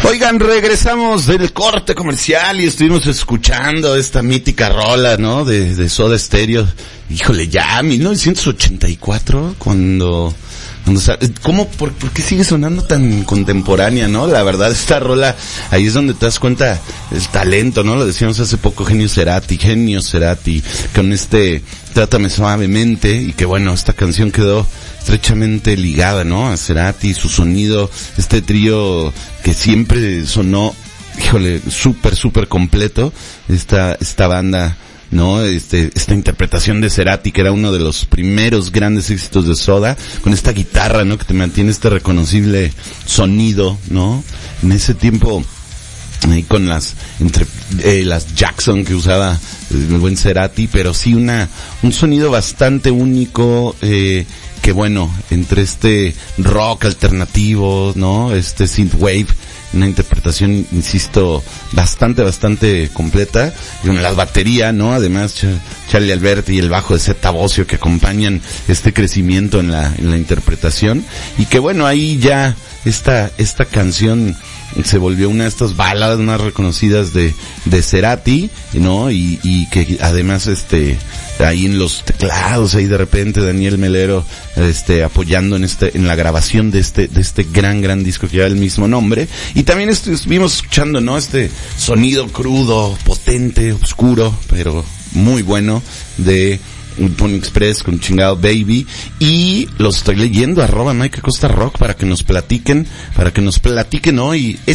Oigan, regresamos del corte comercial y estuvimos escuchando esta mítica rola, ¿no? De Soda Stereo. Híjole, ya, 1984, cuando ¿cómo, por qué sigue sonando tan contemporánea, no? La verdad, esta rola, ahí es donde te das cuenta el talento, ¿no? Lo decíamos hace poco, Genio Cerati, con Trátame Suavemente, y que bueno, esta canción quedó estrechamente ligada, ¿no? A Cerati, su sonido, este trío que siempre sonó, híjole, súper completo, esta banda, ¿no? Esta interpretación de Cerati, que era uno de los primeros grandes éxitos de Soda, con esta guitarra, ¿no? Que te mantiene este reconocible sonido, ¿no? En ese tiempo, ahí con las Jackson que usaba el buen Cerati, pero sí un sonido bastante único, que bueno, entre este rock alternativo, ¿no? Synthwave, una interpretación, insisto, bastante completa, y con la batería, ¿no? Además, Charlie Alberti y el bajo de Zeta Bosio que acompañan este crecimiento en la interpretación, y que bueno, ahí ya esta canción se volvió una de estas baladas más reconocidas de Cerati, ¿no? Y que además ahí en los teclados, ahí de repente Daniel Melero apoyando en la grabación de este gran disco que lleva el mismo nombre. Y también estuvimos escuchando, ¿no? Este sonido crudo, potente, oscuro, pero muy bueno de Pony Express con Chingado Baby, y los estoy leyendo @Mike Acosta Rock para que nos platiquen hoy